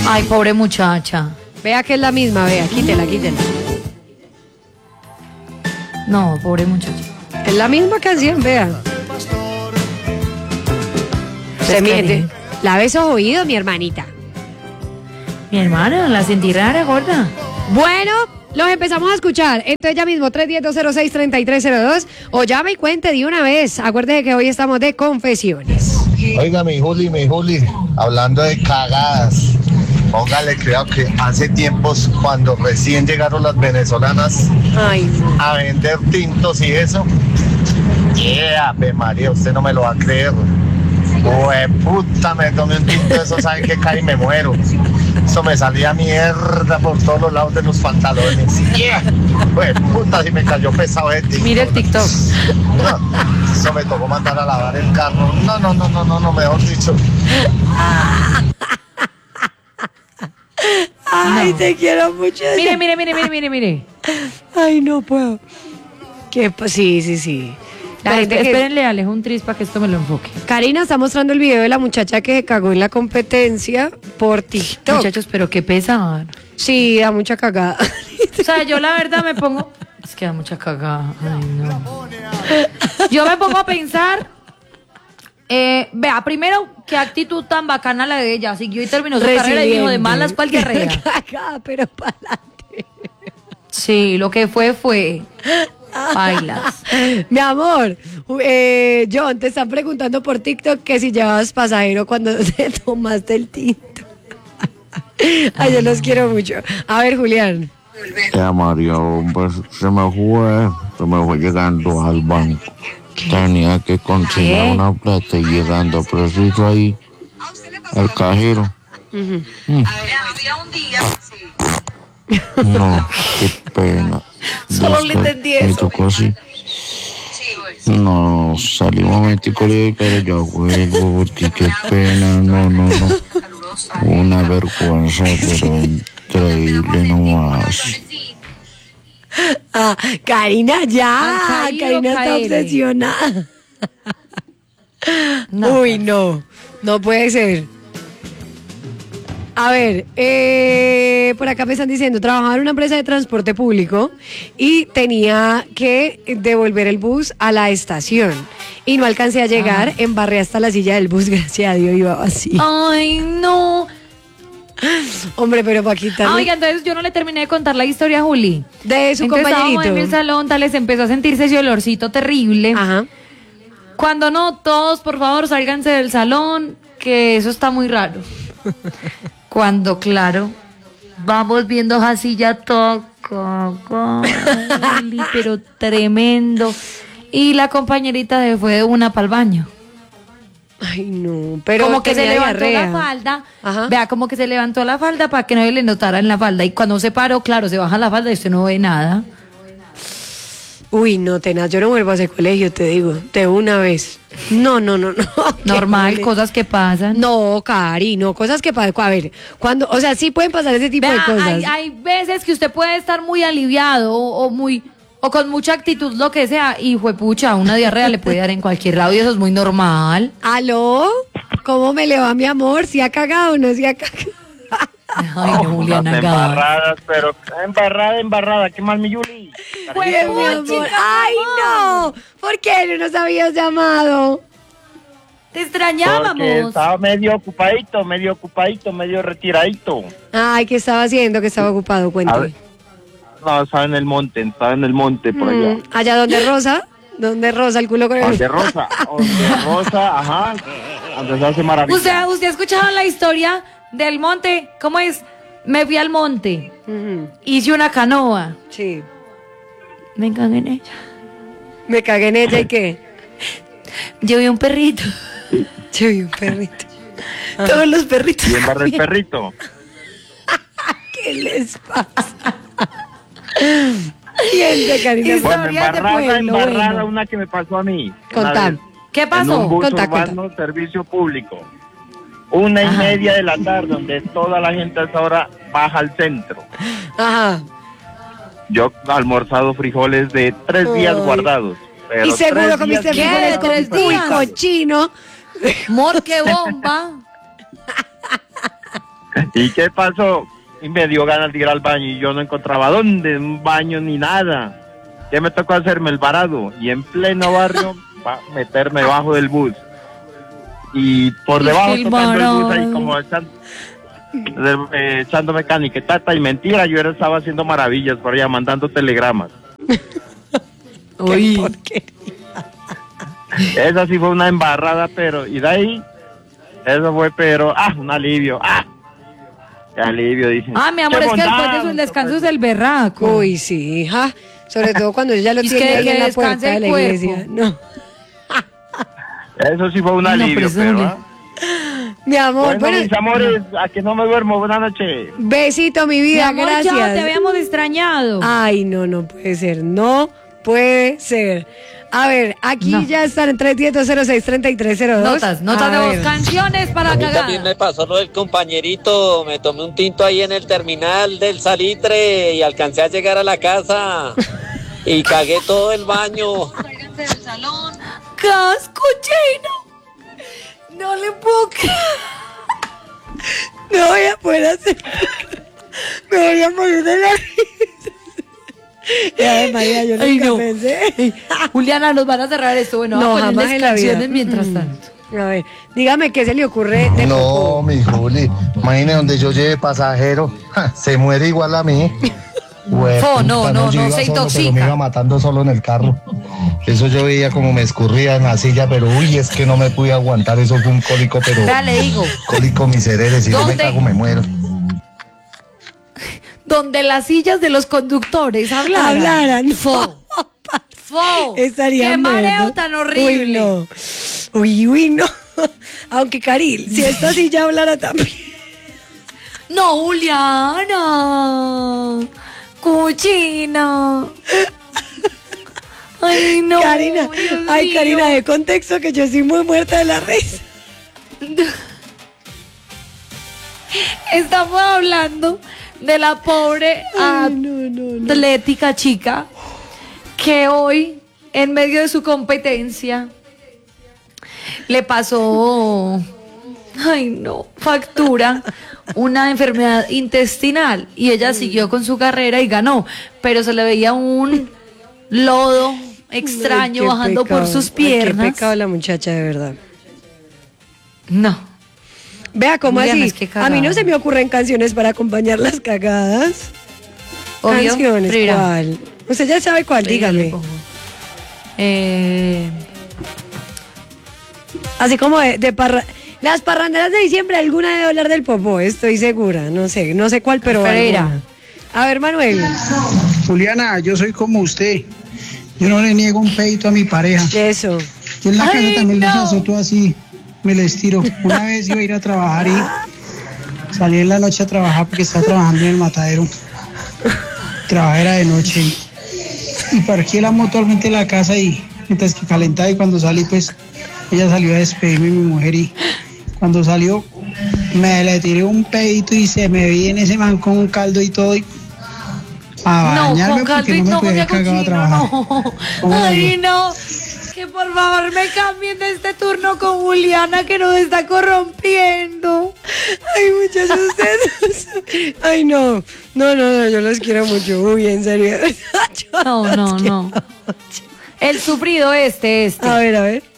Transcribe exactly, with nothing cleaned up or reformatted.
Ay, pobre muchacha. Vea que es la misma, vea, quítela, quítela. No, pobre muchacha. Es la misma canción, vea. Se miente. Lave esos oídos, mi hermanita. Mi hermana, la sentí rara, gorda. Bueno, los empezamos a escuchar. Entonces ya mismo, tres uno cero, dos cero seis, tres tres cero dos. O llame y cuente de una vez. Acuérdese que hoy estamos de confesiones. Oiga, mi Juli, mi Juli, hablando de cagadas, póngale cuidado que hace tiempos cuando recién llegaron las venezolanas Ay, a vender tintos y eso, yeah, Ave María, usted no me lo va a creer. Ué, puta, me tomé un tinto de eso, ¿sabe qué cae y me muero? Eso me salía mierda por todos los lados de los pantalones. Yeah. Ué, puta, si me cayó pesado el tinto. Mire el TikTok. No, eso me tocó mandar a lavar el carro. No, no, no, no, no, no, mejor dicho. Ay, no. Te quiero mucho. Mire, mire, mire, mire, mire, mire. Ay, no puedo. ¿Qué? Sí, sí, sí. La gente, espérenle, que... Alejo un tris para que esto me lo enfoque. Karina está mostrando el video de la muchacha que se cagó en la competencia por TikTok. Muchachos, pero qué pesar. Sí, da mucha cagada. O sea, yo la verdad me pongo... Es que da mucha cagada. Ay, no. Yo me pongo a pensar... Eh, vea, primero, qué actitud tan bacana la de ella. Siguió y terminó su carrera y dijo de malas cual guerrera. Cagada, pero para adelante. Sí, lo que fue fue... Bailas. Mi amor, eh, John, te están preguntando por TikTok que si llevabas pasajero cuando te tomaste el tinto. Ay, yo los quiero mucho. A ver, Julián. Ya, Mario, pues se me fue, se me fue llegando al banco. Tenía que consignar una plata y llegando preciso ahí al cajero. Uh-huh. Mm. No, qué pena. Solo le entendí eso. Me tocó así. No, salí un momentico, pero yo juego, porque qué pena, no, no, no. Una vergüenza, pero increíble nomás. Ah, Karina, ya. Caído, Karina está caído. obsesionada. No, Uy, no, no puede ser. A ver, eh, por acá me están diciendo, trabajaba en una empresa de transporte público y tenía que devolver el bus a la estación. Y no alcancé a llegar, ah. embarré hasta la silla del bus, gracias a Dios, iba vacío. Ay, no. Hombre, pero para quitarle... Oiga, entonces yo no le terminé de contar la historia a Juli. De su entonces, compañerito. Estábamos en el salón, tal vez empezó a sentirse ese olorcito terrible. Ajá. Cuando no, todos, por favor, sálganse del salón, que eso está muy raro. Cuando, claro, vamos viendo así ya todo, pero tremendo. Y la compañerita se fue de una para el baño. Ay, no, pero como que se levantó diarrea. la falda. Ajá. Vea, como que se levantó la falda para que no se le notara en la falda. Y cuando se paró, claro, se baja la falda y usted no ve nada. Uy, no, tenaz, yo no vuelvo a ese colegio, te digo, de una vez. No, no, no, no. Normal, cosas que pasan. No, Cari, no, cosas que pasan. A ver, cuando, o sea, sí pueden pasar ese tipo Vea, de cosas. Hay, hay veces que usted puede estar muy aliviado o, o muy... O con mucha actitud, lo que sea, y juepucha, una diarrea le puede dar en cualquier lado y eso es muy normal. ¿Aló? ¿Cómo me le va, mi amor? ¿Si ha cagado o no si ha cagado? Ay, no, Juliana, embarradas, pero embarrada, embarrada, ¿qué más, mi Yuli? Pues, mi amor. Ay, no, ¿por qué no nos habías llamado? Te extrañábamos. Porque estaba medio ocupadito, medio ocupadito, medio retiradito. Ay, ¿qué estaba haciendo? Que estaba ocupado, cuéntame. No, estaba en el monte, estaba en el monte por allá. Mm, ¿allá donde Rosa? ¿Donde Rosa el culo con el... Donde Rosa, donde Rosa, ajá, donde se hace maravilla. ¿Usted, usted ha escuchado la historia del monte? ¿Cómo es? Me fui al monte, Uh-huh. hice una canoa. Sí. Me cagué en ella. ¿Me cagué en ella y qué? Llevé un perrito. Yo vi un perrito. Ajá. Todos los perritos. ¿Y embarré el perrito? ¿Qué les pasa? Siente, Karina. Bueno, embarrada, embarrada, bueno. Una que me pasó a mí. Contame. ¿Qué pasó? En un bus Contá, urbano, contá. servicio público. Una y Ajá. media de la tarde, donde toda la gente a esa hora baja al centro. Ajá. Yo he almorzado frijoles de tres días Ay. guardados. Pero Y seguro tres comiste días frijoles con tres muy días. cochino. Mor, qué bomba. ¿Y qué pasó? Y me dio ganas de ir al baño y yo no encontraba dónde, un baño ni nada. ¿Qué me tocó hacerme el varado? Y en pleno barrio, pa- meterme debajo del bus. Y por Es debajo que el tocando el bus ahí varado. como echando, eh, echándome caniquetata y mentira, yo era, estaba haciendo maravillas por allá, mandando telegramas. Uy. Esa sí fue una embarrada, pero, y de ahí, eso fue, pero, ah, un alivio, ah, qué alivio, dicen. Ah, mi amor, Qué es que después bondad, de sus descansos del berraco. Uy, sí, hija. Sobre todo cuando ella lo Y es tiene que- ahí que en la descanse puerta de el la cuerpo. iglesia. No. Eso sí fue un No, alivio, pero eso pero, no le- ah. Mi amor, Bueno, bueno, mis amores, a que no me duermo, buenas noches. besito, mi Mi vida, amor, gracias. ya te habíamos extrañado. Ay, no, no puede ser, no puede ser. A ver, aquí No. ya están en tres siete cero seis, tres tres cero dos. Notas, notas A de voz, ver. canciones para A mí también cagar. me pasó lo del compañerito, me tomé un tinto ahí en el terminal del Salitre y alcancé a llegar a la casa y cagué todo el baño. Casco chino. No le puedo creer. No voy a poder hacer. Me voy a morir de la risa. Ay, María, yo Ay, nunca no. pensé. Juliana, nos van a cerrar esto. Bueno, No, vamos a jamás ponerles en la vida. canciones mientras Mm. tanto. A ver, dígame qué se le ocurre de No, popó. mi Juli, imagine donde yo lleve pasajero, ja, se muere igual a mí. Hue Fo, no, puta, no, yo no, iba se solo, intoxica. pero me iba matando solo en el carro. Eso yo veía como me escurría en la silla, pero uy, es que no me pude aguantar, eso fue un cólico, pero Vea, le digo, cólico miserere, si yo me ¿Dónde? cago me muero. donde las sillas de los conductores hablaran. Hablaran. Fo. Fo. Estaría Qué mareo muerto. tan horrible. Uy, no. Uy, uy, no. Aunque, Caril, si esta silla hablara también. No, Juliana. Cochina. Ay, no. Karina, Dios ay, mío. Karina, de contexto que yo soy muy muerta de la risa. Estamos hablando de la pobre Ay, no, no, no. atlética chica que hoy, en medio de su competencia, le pasó, ay no, factura, una enfermedad intestinal y ella siguió con su carrera y ganó, pero se le veía un lodo extraño Ay, qué bajando por pecado. sus Ay, piernas. qué pecado la muchacha, de verdad. No. Vea, ¿cómo Juliana, así? es que A mí no cagada. se me ocurren canciones para acompañar las cagadas. Obvio. Canciones, Mira. ¿cuál? Usted ya sabe cuál, Ahí le dígame. pongo. Eh, Así como de, de parra... Las parranderas de diciembre, alguna debe hablar del popó, estoy segura. No sé, no sé cuál, pero Pereira. alguna. A ver, Manuel. Juliana, yo soy como usted. Yo no le niego un peito a mi pareja. Eso. Yo en la Ay, casa también no. los azoto así, me les tiro. Una vez iba a ir a trabajar y salí en la noche a trabajar porque estaba trabajando en el matadero. Trabajé era de noche y, y parqué la moto al frente de la casa y mientras que calentaba y cuando salí pues ella salió a despedirme, mi mujer, y cuando salió me le tiré un pedito y se me vi en ese man con un caldo y todo y a no, bañarme con porque caldo y no me no, podía con cagar a cochino, trabajar. no. ¿Cómo le Ay, digo? no. Que por favor me cambien de este turno con Juliana que nos está corrompiendo. Ay, muchachos, ustedes. Ay, no. No, no, no, yo los quiero mucho. Uy, en serio. de verdad, yo No, los no, quiero no. mucho. El sufrido este, este. A ver, a ver.